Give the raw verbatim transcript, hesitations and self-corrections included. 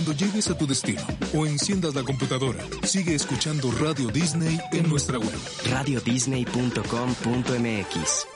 Cuando llegues a tu destino o enciendas la computadora, sigue escuchando Radio Disney en nuestra web. radio disney punto com punto m x.